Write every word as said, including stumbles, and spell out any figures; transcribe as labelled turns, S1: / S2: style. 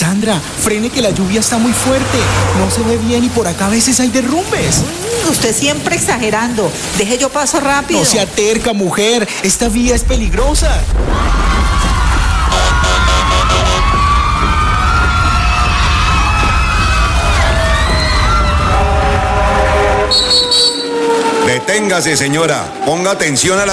S1: Sandra, frene que la lluvia está muy fuerte. No se ve bien y por acá a veces hay derrumbes.
S2: Mm, usted siempre exagerando. Deje yo paso rápido.
S1: No sea terca, mujer. Esta vía es peligrosa.
S3: Deténgase, señora. Ponga atención a la